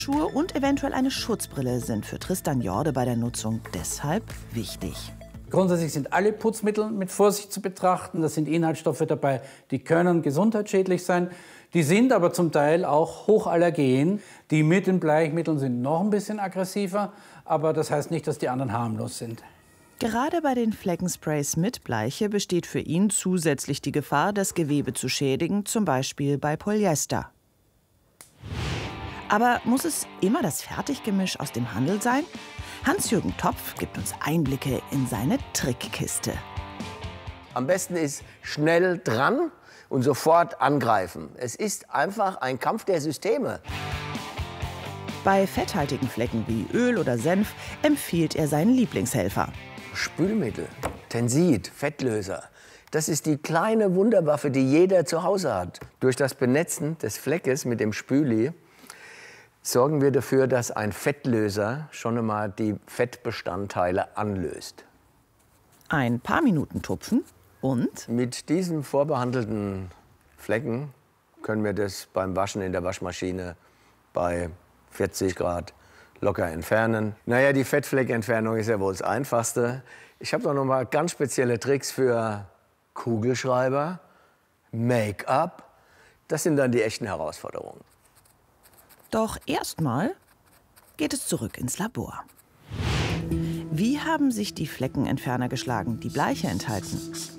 Schuhe und eventuell eine Schutzbrille sind für Tristan Jorde bei der Nutzung deshalb wichtig. Grundsätzlich sind alle Putzmittel mit Vorsicht zu betrachten. Da sind Inhaltsstoffe dabei, die können gesundheitsschädlich sein. Die sind aber zum Teil auch hochallergen. Die mit den Bleichmitteln sind noch ein bisschen aggressiver, aber das heißt nicht, dass die anderen harmlos sind. Gerade bei den Fleckensprays mit Bleiche besteht für ihn zusätzlich die Gefahr, das Gewebe zu schädigen, zum Beispiel bei Polyester. Aber muss es immer das Fertiggemisch aus dem Handel sein? Hans-Jürgen Topf gibt uns Einblicke in seine Trickkiste. Am besten ist schnell dran und sofort angreifen. Es ist einfach ein Kampf der Systeme. Bei fetthaltigen Flecken wie Öl oder Senf empfiehlt er seinen Lieblingshelfer. Spülmittel, Tensid, Fettlöser. Das ist die kleine Wunderwaffe, die jeder zu Hause hat. Durch das Benetzen des Fleckes mit dem Spüli sorgen wir dafür, dass ein Fettlöser schon einmal die Fettbestandteile anlöst. Ein paar Minuten tupfen und? Mit diesen vorbehandelten Flecken können wir das beim Waschen in der Waschmaschine bei 40 Grad locker entfernen. Naja, die Fettfleckentfernung ist ja wohl das Einfachste. Ich habe noch mal ganz spezielle Tricks für Kugelschreiber, Make-up. Das sind dann die echten Herausforderungen. Doch erstmal geht es zurück ins Labor. Wie haben sich die Fleckenentferner geschlagen, die Bleiche enthalten?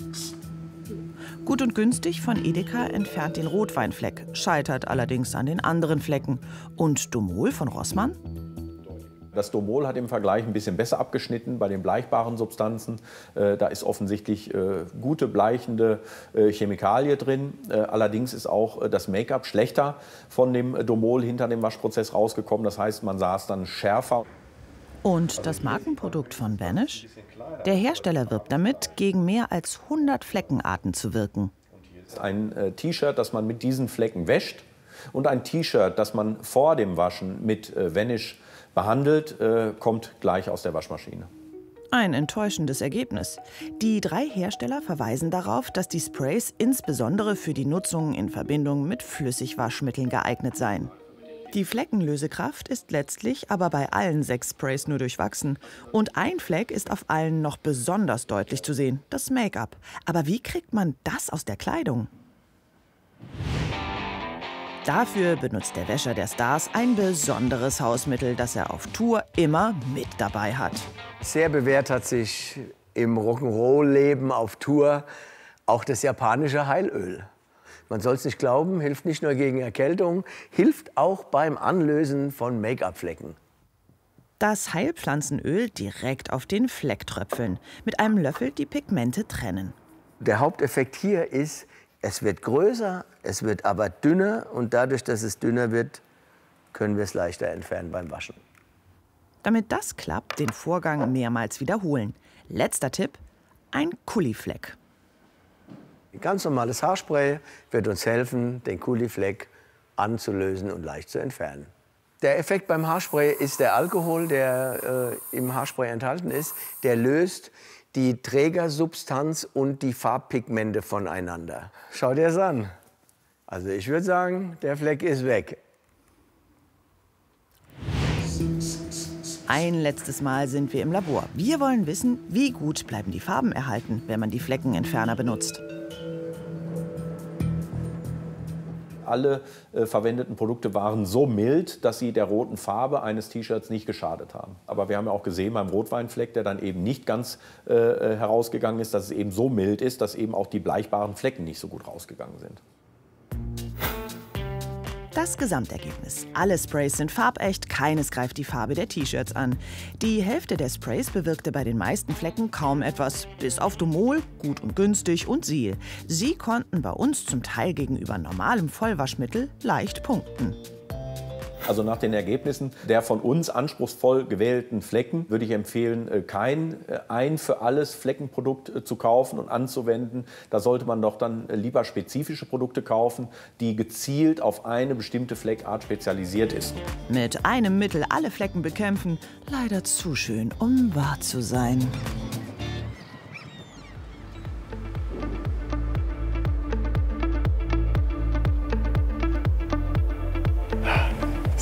Gut und günstig von Edeka entfernt den Rotweinfleck, scheitert allerdings an den anderen Flecken. Und Domol von Rossmann? Das Domol hat im Vergleich ein bisschen besser abgeschnitten bei den bleichbaren Substanzen. Da ist offensichtlich gute bleichende Chemikalie drin. Allerdings ist auch das Make-up schlechter von dem Domol hinter dem Waschprozess rausgekommen. Das heißt, man sah es dann schärfer. Und das Markenprodukt von Vanish? Der Hersteller wirbt damit, gegen mehr als 100 Fleckenarten zu wirken. Ein T-Shirt, das man mit diesen Flecken wäscht, und ein T-Shirt, das man vor dem Waschen mit Vanish behandelt, kommt gleich aus der Waschmaschine. Ein enttäuschendes Ergebnis. Die 3 Hersteller verweisen darauf, dass die Sprays insbesondere für die Nutzung in Verbindung mit Flüssigwaschmitteln geeignet seien. Die Fleckenlösekraft ist letztlich aber bei allen 6 Sprays nur durchwachsen. Und ein Fleck ist auf allen noch besonders deutlich zu sehen, das Make-up. Aber wie kriegt man das aus der Kleidung? Dafür benutzt der Wäscher der Stars ein besonderes Hausmittel, das er auf Tour immer mit dabei hat. Sehr bewährt hat sich im Rock'n'Roll-Leben auf Tour auch das japanische Heilöl. Man soll es nicht glauben, hilft nicht nur gegen Erkältung, hilft auch beim Anlösen von Make-up-Flecken. Das Heilpflanzenöl direkt auf den Fleck tröpfeln, mit einem Löffel die Pigmente trennen. Der Haupteffekt hier ist, es wird größer, es wird aber dünner und dadurch, dass es dünner wird, können wir es leichter entfernen beim Waschen. Damit das klappt, den Vorgang mehrmals wiederholen. Letzter Tipp, ein Kullifleck. Ein ganz normales Haarspray wird uns helfen, den Kullifleck anzulösen und leicht zu entfernen. Der Effekt beim Haarspray ist der Alkohol, der im Haarspray enthalten ist. Der löst die Trägersubstanz und die Farbpigmente voneinander. Schau dir das an. Also ich würde sagen, der Fleck ist weg. Ein letztes Mal sind wir im Labor. Wir wollen wissen, wie gut bleiben die Farben erhalten, wenn man die Fleckenentferner benutzt. Alle verwendeten Produkte waren so mild, dass sie der roten Farbe eines T-Shirts nicht geschadet haben. Aber wir haben ja auch gesehen beim Rotweinfleck, der dann eben nicht ganz herausgegangen ist, dass es eben so mild ist, dass eben auch die bleichbaren Flecken nicht so gut rausgegangen sind. Das Gesamtergebnis. Alle Sprays sind farbecht, keines greift die Farbe der T-Shirts an. Die Hälfte der Sprays bewirkte bei den meisten Flecken kaum etwas, bis auf Domol, Gut und Günstig und Siel. Sie konnten bei uns zum Teil gegenüber normalem Vollwaschmittel leicht punkten. Also nach den Ergebnissen der von uns anspruchsvoll gewählten Flecken würde ich empfehlen, kein ein für alles Fleckenprodukt zu kaufen und anzuwenden. Da sollte man doch dann lieber spezifische Produkte kaufen, die gezielt auf eine bestimmte Fleckart spezialisiert ist. Mit einem Mittel alle Flecken bekämpfen, leider zu schön, um wahr zu sein.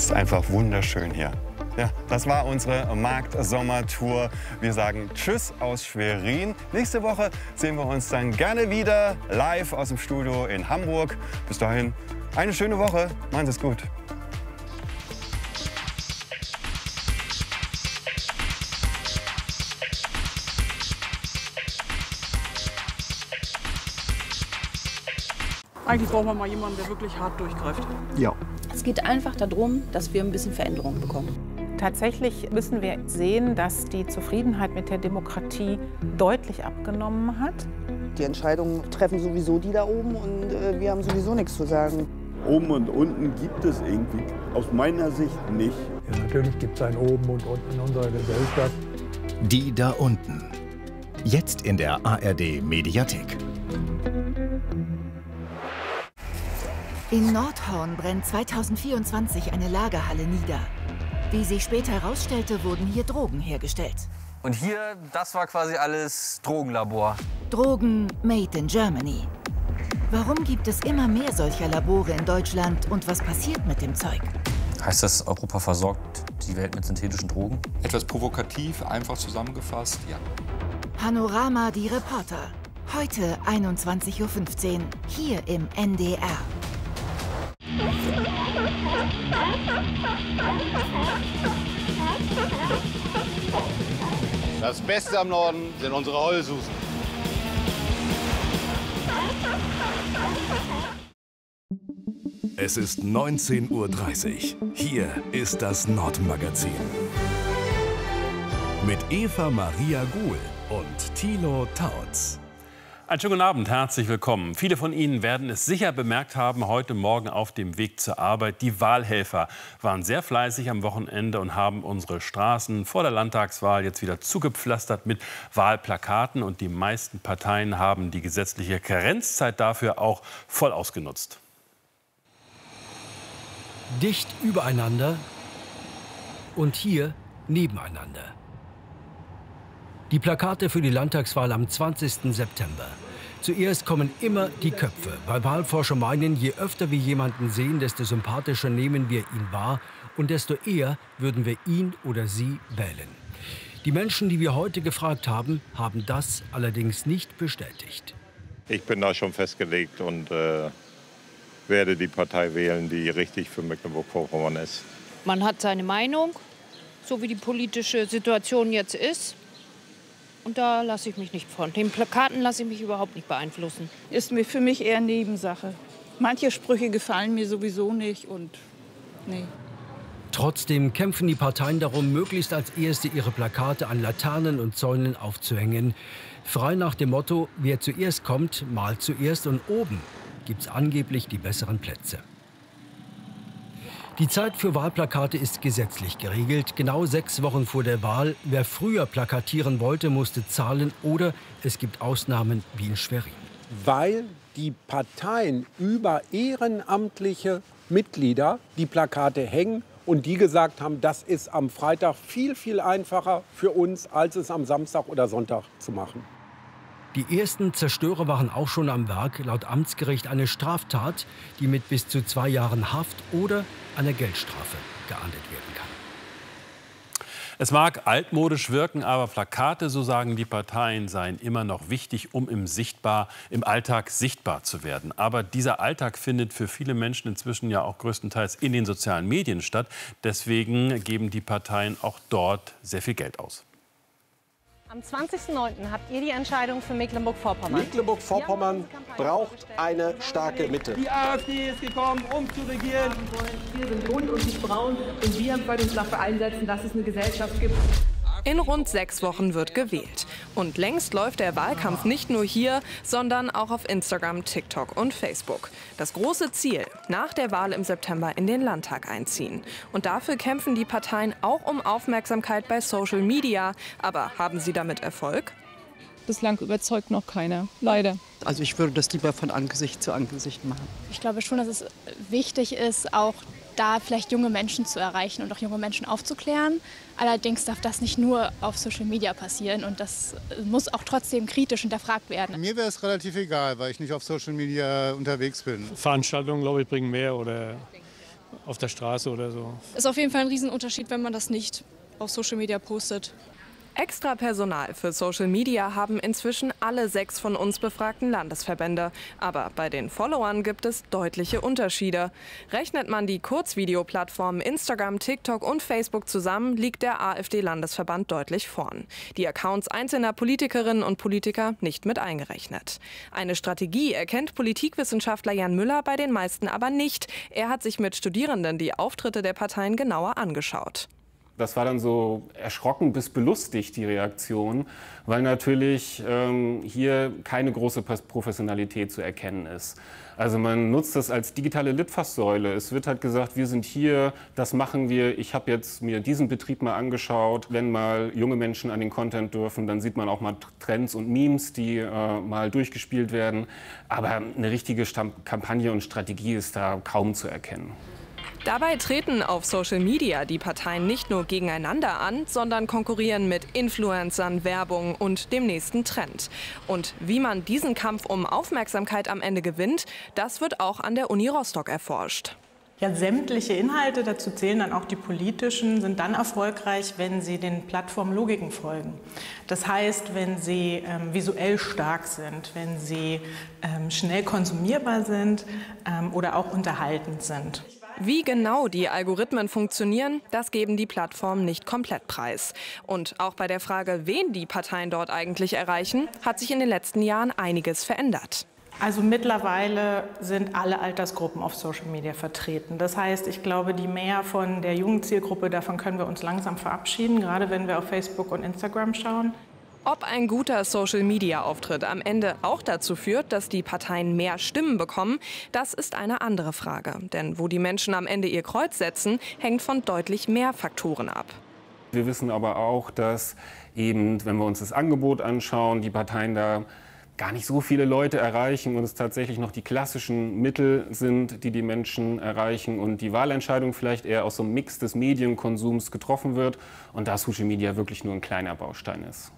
ist einfach wunderschön hier. Ja, das war unsere Markt-Sommertour. Wir sagen Tschüss aus Schwerin. Nächste Woche sehen wir uns dann gerne wieder live aus dem Studio in Hamburg. Bis dahin eine schöne Woche. Machen Sie es gut. Eigentlich brauchen wir mal jemanden, der wirklich hart durchgreift. Ja. Es geht einfach darum, dass wir ein bisschen Veränderung bekommen. Tatsächlich müssen wir sehen, dass die Zufriedenheit mit der Demokratie deutlich abgenommen hat. Die Entscheidungen treffen sowieso die da oben und wir haben sowieso nichts zu sagen. Oben und unten gibt es irgendwie aus meiner Sicht nicht. Ja, natürlich gibt es ein Oben und Unten in unserer Gesellschaft. Die da unten. Jetzt in der ARD Mediathek. In Nordhorn brennt 2024 eine Lagerhalle nieder. Wie sich später herausstellte, wurden hier Drogen hergestellt. Und hier, das war quasi alles Drogenlabor. Drogen made in Germany. Warum gibt es immer mehr solcher Labore in Deutschland und was passiert mit dem Zeug? Heißt das, Europa versorgt die Welt mit synthetischen Drogen? Etwas provokativ, einfach zusammengefasst, ja. Panorama, die Reporter. Heute 21:15 Uhr, hier im NDR. Das Beste am Norden sind unsere Heulsusen. Es ist 19:30 Uhr. Hier ist das Nordmagazin. Mit Eva Maria Guhl und Thilo Tautz. Einen schönen guten Abend, herzlich willkommen. Viele von Ihnen werden es sicher bemerkt haben, heute Morgen auf dem Weg zur Arbeit. Die Wahlhelfer waren sehr fleißig am Wochenende und haben unsere Straßen vor der Landtagswahl jetzt wieder zugepflastert mit Wahlplakaten. Und die meisten Parteien haben die gesetzliche Karenzzeit dafür auch voll ausgenutzt. Dicht übereinander und hier nebeneinander. Die Plakate für die Landtagswahl am 20. September. Zuerst kommen immer die Köpfe, weil Wahlforscher meinen, je öfter wir jemanden sehen, desto sympathischer nehmen wir ihn wahr und desto eher würden wir ihn oder sie wählen. Die Menschen, die wir heute gefragt haben, haben das allerdings nicht bestätigt. Ich bin da schon festgelegt und werde die Partei wählen, die richtig für Mecklenburg-Vorpommern ist. Man hat seine Meinung, so wie die politische Situation jetzt ist. Und da lasse ich mich nicht von. Den Plakaten lasse ich mich überhaupt nicht beeinflussen. Ist mir für mich eher Nebensache. Manche Sprüche gefallen mir sowieso nicht und nee. Trotzdem kämpfen die Parteien darum, möglichst als Erste ihre Plakate an Laternen und Zäunen aufzuhängen. Frei nach dem Motto, wer zuerst kommt, malt zuerst und oben gibt's angeblich die besseren Plätze. Die Zeit für Wahlplakate ist gesetzlich geregelt. Genau 6 Wochen vor der Wahl. Wer früher plakatieren wollte, musste zahlen oder es gibt Ausnahmen wie in Schwerin. Weil die Parteien über ehrenamtliche Mitglieder die Plakate hängen und die gesagt haben, das ist am Freitag viel, viel einfacher für uns, als es am Samstag oder Sonntag zu machen. Die ersten Zerstörer waren auch schon am Werk. Laut Amtsgericht eine Straftat, die mit bis zu 2 Jahren Haft oder einer Geldstrafe geahndet werden kann. Es mag altmodisch wirken, aber Plakate, so sagen die Parteien, seien immer noch wichtig, um im Alltag sichtbar zu werden. Aber dieser Alltag findet für viele Menschen inzwischen ja auch größtenteils in den sozialen Medien statt. Deswegen geben die Parteien auch dort sehr viel Geld aus. Am 20.09. habt ihr die Entscheidung für Mecklenburg-Vorpommern. Mecklenburg-Vorpommern braucht eine starke Mitte. Die AfD ist gekommen, um zu regieren. Wir sind bunt und nicht braun und wir wollen uns dafür einsetzen, dass es eine Gesellschaft gibt. In rund 6 Wochen wird gewählt. Und längst läuft der Wahlkampf nicht nur hier, sondern auch auf Instagram, TikTok und Facebook. Das große Ziel, nach der Wahl im September in den Landtag einziehen. Und dafür kämpfen die Parteien auch um Aufmerksamkeit bei Social Media. Aber haben sie damit Erfolg? Bislang überzeugt noch keiner, leider. Also ich würde das lieber von Angesicht zu Angesicht machen. Ich glaube schon, dass es wichtig ist, auch da vielleicht junge Menschen zu erreichen und auch junge Menschen aufzuklären. Allerdings darf das nicht nur auf Social Media passieren und das muss auch trotzdem kritisch hinterfragt werden. Mir wäre es relativ egal, weil ich nicht auf Social Media unterwegs bin. Veranstaltungen, glaube ich, bringen mehr oder auf der Straße oder so. Ist auf jeden Fall ein Riesenunterschied, wenn man das nicht auf Social Media postet. Extra Personal für Social Media haben inzwischen alle 6 von uns befragten Landesverbände. Aber bei den Followern gibt es deutliche Unterschiede. Rechnet man die Kurzvideoplattformen Instagram, TikTok und Facebook zusammen, liegt der AfD-Landesverband deutlich vorn. Die Accounts einzelner Politikerinnen und Politiker nicht mit eingerechnet. Eine Strategie erkennt Politikwissenschaftler Jan Müller bei den meisten aber nicht. Er hat sich mit Studierenden die Auftritte der Parteien genauer angeschaut. Das war dann so erschrocken bis belustigt, die Reaktion, weil natürlich hier keine große Professionalität zu erkennen ist. Also man nutzt das als digitale Litfaßsäule. Es wird halt gesagt, wir sind hier, das machen wir. Ich habe jetzt mir diesen Betrieb mal angeschaut. Wenn mal junge Menschen an den Content dürfen, dann sieht man auch mal Trends und Memes, die mal durchgespielt werden. Aber eine richtige Kampagne und Strategie ist da kaum zu erkennen. Dabei treten auf Social Media die Parteien nicht nur gegeneinander an, sondern konkurrieren mit Influencern, Werbung und dem nächsten Trend. Und wie man diesen Kampf um Aufmerksamkeit am Ende gewinnt, das wird auch an der Uni Rostock erforscht. Ja, sämtliche Inhalte, dazu zählen dann auch die politischen, sind dann erfolgreich, wenn sie den Plattformlogiken folgen. Das heißt, wenn sie visuell stark sind, wenn sie schnell konsumierbar sind oder auch unterhaltend sind. Wie genau die Algorithmen funktionieren, das geben die Plattformen nicht komplett preis. Und auch bei der Frage, wen die Parteien dort eigentlich erreichen, hat sich in den letzten Jahren einiges verändert. Also mittlerweile sind alle Altersgruppen auf Social Media vertreten. Das heißt, ich glaube, die Mehr von der jungen Zielgruppe, davon können wir uns langsam verabschieden, gerade wenn wir auf Facebook und Instagram schauen. Ob ein guter Social-Media-Auftritt am Ende auch dazu führt, dass die Parteien mehr Stimmen bekommen, das ist eine andere Frage. Denn wo die Menschen am Ende ihr Kreuz setzen, hängt von deutlich mehr Faktoren ab. Wir wissen aber auch, dass eben, wenn wir uns das Angebot anschauen, die Parteien da gar nicht so viele Leute erreichen und es tatsächlich noch die klassischen Mittel sind, die die Menschen erreichen und die Wahlentscheidung vielleicht eher aus so einem Mix des Medienkonsums getroffen wird und da Social Media wirklich nur ein kleiner Baustein ist.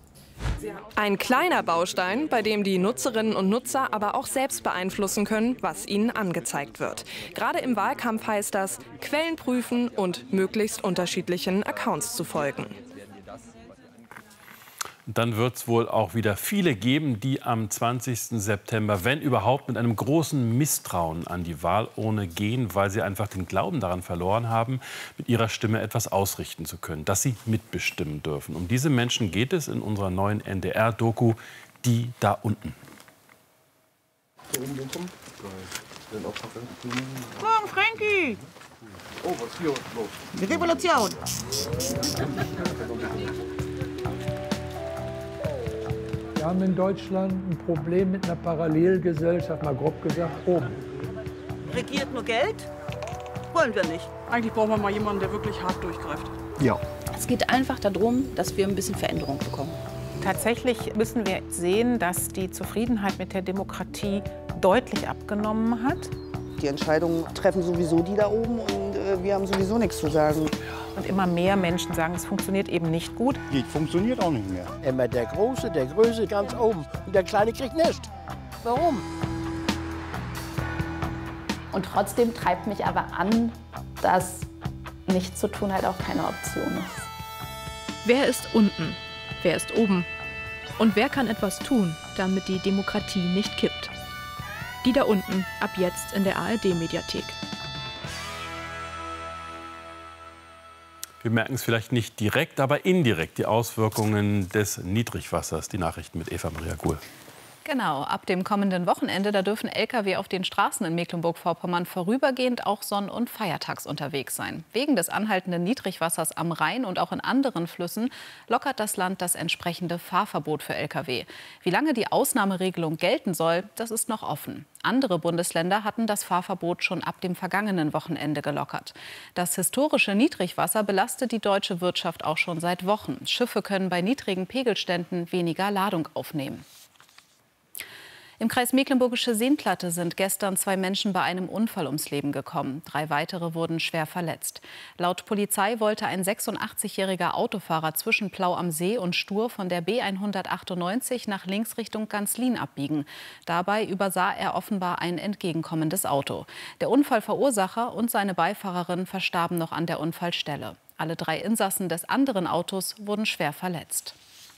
Ein kleiner Baustein, bei dem die Nutzerinnen und Nutzer aber auch selbst beeinflussen können, was ihnen angezeigt wird. Gerade im Wahlkampf heißt das, Quellen prüfen und möglichst unterschiedlichen Accounts zu folgen. Dann wird es wohl auch wieder viele geben, die am 20. September, wenn überhaupt, mit einem großen Misstrauen an die Wahlurne gehen, weil sie einfach den Glauben daran verloren haben, mit ihrer Stimme etwas ausrichten zu können, dass sie mitbestimmen dürfen. Um diese Menschen geht es in unserer neuen NDR-Doku Die da unten. Morgen, Frankie! Oh, was ist hier los? Die Revolution! Wir haben in Deutschland ein Problem mit einer Parallelgesellschaft, mal grob gesagt, oben. Regiert nur Geld? Wollen wir nicht. Eigentlich brauchen wir mal jemanden, der wirklich hart durchgreift. Ja. Es geht einfach darum, dass wir ein bisschen Veränderung bekommen. Tatsächlich müssen wir sehen, dass die Zufriedenheit mit der Demokratie deutlich abgenommen hat. Die Entscheidungen treffen sowieso die da oben und wir haben sowieso nichts zu sagen. Und immer mehr Menschen sagen, es funktioniert eben nicht gut. Die funktioniert auch nicht mehr. Immer der Große, der Größe ganz oben und der Kleine kriegt nichts. Warum? Und trotzdem treibt mich aber an, dass nichts zu tun halt auch keine Option ist. Wer ist unten? Wer ist oben? Und wer kann etwas tun, damit die Demokratie nicht kippt? Die da unten, ab jetzt in der ARD-Mediathek. Wir merken es vielleicht nicht direkt, aber indirekt die Auswirkungen des Niedrigwassers. Die Nachrichten mit Eva-Maria Guhl. Genau, ab dem kommenden Wochenende, da dürfen Lkw auf den Straßen in Mecklenburg-Vorpommern vorübergehend auch sonn- und feiertags unterwegs sein. Wegen des anhaltenden Niedrigwassers am Rhein und auch in anderen Flüssen lockert das Land das entsprechende Fahrverbot für Lkw. Wie lange die Ausnahmeregelung gelten soll, das ist noch offen. Andere Bundesländer hatten das Fahrverbot schon ab dem vergangenen Wochenende gelockert. Das historische Niedrigwasser belastet die deutsche Wirtschaft auch schon seit Wochen. Schiffe können bei niedrigen Pegelständen weniger Ladung aufnehmen. Im Kreis Mecklenburgische Seenplatte sind gestern 2 Menschen bei einem Unfall ums Leben gekommen. 3 weitere wurden schwer verletzt. Laut Polizei wollte ein 86-jähriger Autofahrer zwischen Plau am See und Stur von der B198 nach links Richtung Ganzlin abbiegen. Dabei übersah er offenbar ein entgegenkommendes Auto. Der Unfallverursacher und seine Beifahrerin verstarben noch an der Unfallstelle. Alle 3 Insassen des anderen Autos wurden schwer verletzt.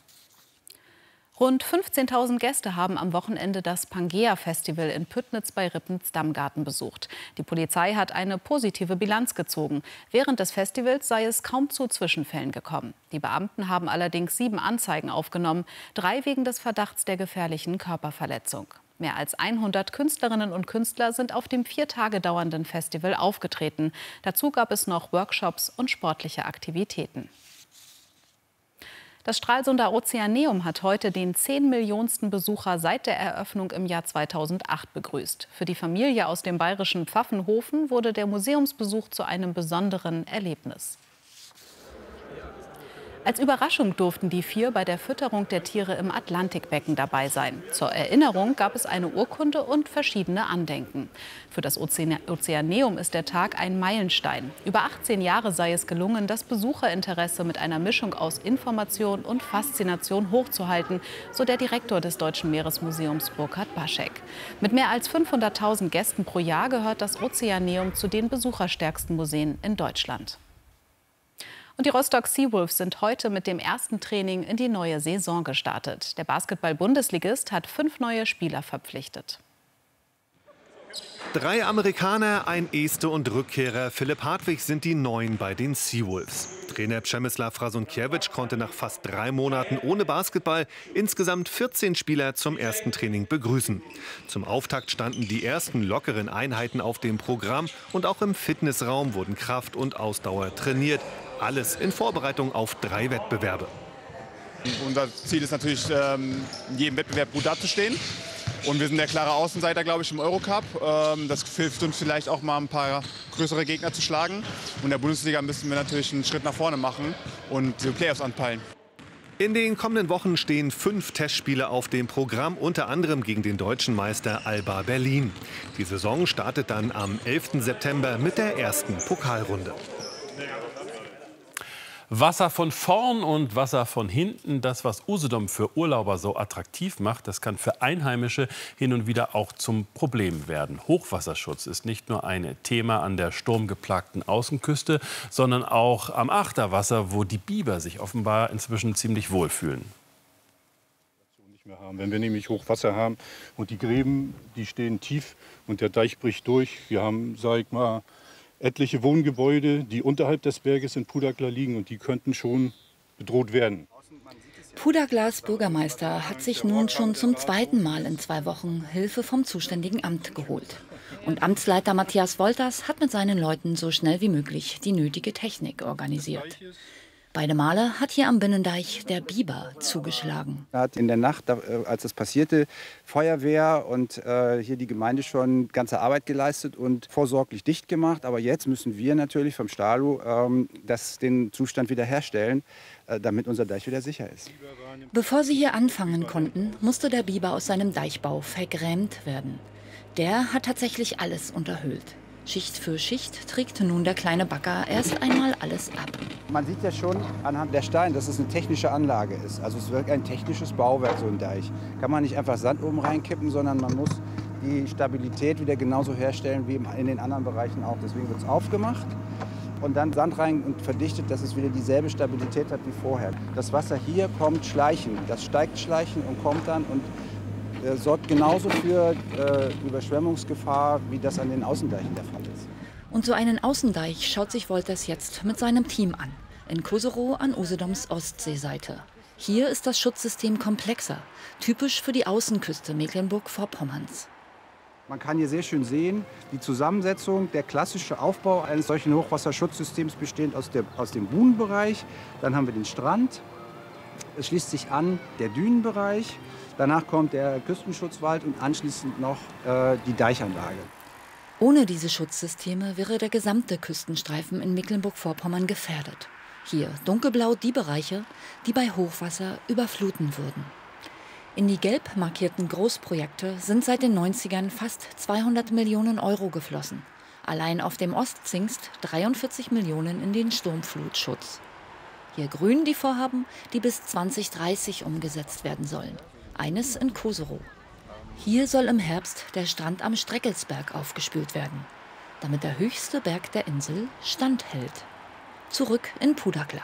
Rund 15.000 Gäste haben am Wochenende das Pangea-Festival in Püttnitz bei Rippens-Dammgarten besucht. Die Polizei hat eine positive Bilanz gezogen. Während des Festivals sei es kaum zu Zwischenfällen gekommen. Die Beamten haben allerdings 7 Anzeigen aufgenommen, 3 wegen des Verdachts der gefährlichen Körperverletzung. Mehr als 100 Künstlerinnen und Künstler sind auf dem 4 Tage dauernden Festival aufgetreten. Dazu gab es noch Workshops und sportliche Aktivitäten. Das Stralsunder Ozeaneum hat heute den 10 Millionsten Besucher seit der Eröffnung im Jahr 2008 begrüßt. Für die Familie aus dem bayerischen Pfaffenhofen wurde der Museumsbesuch zu einem besonderen Erlebnis. Als Überraschung durften die 4 bei der Fütterung der Tiere im Atlantikbecken dabei sein. Zur Erinnerung gab es eine Urkunde und verschiedene Andenken. Für das Ozeaneum ist der Tag ein Meilenstein. Über 18 Jahre sei es gelungen, das Besucherinteresse mit einer Mischung aus Information und Faszination hochzuhalten, so der Direktor des Deutschen Meeresmuseums Burkhard Baschek. Mit mehr als 500.000 Gästen pro Jahr gehört das Ozeaneum zu den besucherstärksten Museen in Deutschland. Und die Rostock Seawolves sind heute mit dem ersten Training in die neue Saison gestartet. Der Basketball-Bundesligist hat 5 neue Spieler verpflichtet. 3 Amerikaner, ein Este und Rückkehrer. Philipp Hartwig sind die Neuen bei den Seawolves. Trainer Przemysław Rasunkiewicz konnte nach fast 3 Monaten ohne Basketball insgesamt 14 Spieler zum ersten Training begrüßen. Zum Auftakt standen die ersten lockeren Einheiten auf dem Programm und auch im Fitnessraum wurden Kraft und Ausdauer trainiert. Alles in Vorbereitung auf 3 Wettbewerbe. Unser Ziel ist natürlich, in jedem Wettbewerb gut dazustehen. Und wir sind der klare Außenseiter, glaube ich, im Eurocup. Das hilft uns vielleicht auch mal ein paar größere Gegner zu schlagen. Und in der Bundesliga müssen wir natürlich einen Schritt nach vorne machen und die Playoffs anpeilen. In den kommenden Wochen stehen 5 Testspiele auf dem Programm, unter anderem gegen den deutschen Meister Alba Berlin. Die Saison startet dann am 11. September mit der ersten Pokalrunde. Wasser von vorn und Wasser von hinten, das, was Usedom für Urlauber so attraktiv macht, das kann für Einheimische hin und wieder auch zum Problem werden. Hochwasserschutz ist nicht nur ein Thema an der sturmgeplagten Außenküste, sondern auch am Achterwasser, wo die Biber sich offenbar inzwischen ziemlich wohlfühlen. Wenn wir nämlich Hochwasser haben und die Gräben, die stehen tief und der Deich bricht durch. Wir haben, sag ich mal, etliche Wohngebäude, die unterhalb des Berges in Pudagla liegen und die könnten schon bedroht werden. Pudaglas Bürgermeister hat sich nun schon zum 2. Mal in 2 Wochen Hilfe vom zuständigen Amt geholt. Und Amtsleiter Matthias Wolters hat mit seinen Leuten so schnell wie möglich die nötige Technik organisiert. Beide Male hat hier am Binnendeich der Biber zugeschlagen. Da hat in der Nacht, als das passierte, Feuerwehr und hier die Gemeinde schon ganze Arbeit geleistet und vorsorglich dicht gemacht. Aber jetzt müssen wir natürlich vom Stalu den Zustand wiederherstellen, damit unser Deich wieder sicher ist. Bevor sie hier anfangen konnten, musste der Biber aus seinem Deichbau vergrämt werden. Der hat tatsächlich alles unterhöhlt. Schicht für Schicht trägt nun der kleine Bagger erst einmal alles ab. Man sieht ja schon anhand der Steine, dass es eine technische Anlage ist. Also es wird ein technisches Bauwerk, so ein Deich. Kann man nicht einfach Sand oben reinkippen, sondern man muss die Stabilität wieder genauso herstellen wie in den anderen Bereichen auch. Deswegen wird es aufgemacht und dann Sand rein und verdichtet, dass es wieder dieselbe Stabilität hat wie vorher. Das Wasser hier kommt schleichend. Das steigt schleichend und kommt dann und sorgt genauso für Überschwemmungsgefahr, wie das an den Außendeichen der Fall ist. Und so einen Außendeich schaut sich Wolters jetzt mit seinem Team an. In Koserow an Usedoms Ostseeseite. Hier ist das Schutzsystem komplexer, typisch für die Außenküste Mecklenburg-Vorpommerns. Man kann hier sehr schön sehen, die Zusammensetzung, der klassische Aufbau eines solchen Hochwasserschutzsystems besteht aus dem Buhnenbereich. Dann haben wir den Strand. Es schließt sich an der Dünenbereich. Danach kommt der Küstenschutzwald und anschließend noch die Deichanlage. Ohne diese Schutzsysteme wäre der gesamte Küstenstreifen in Mecklenburg-Vorpommern gefährdet. Hier dunkelblau die Bereiche, die bei Hochwasser überfluten würden. In die gelb markierten Großprojekte sind seit den 90ern fast 200 Millionen Euro geflossen. Allein auf dem Ostzingst 43 Millionen in den Sturmflutschutz. Hier grün die Vorhaben, die bis 2030 umgesetzt werden sollen. Eines in Koserow. Hier soll im Herbst der Strand am Streckelsberg aufgespült werden, damit der höchste Berg der Insel standhält. Zurück in Puderglas.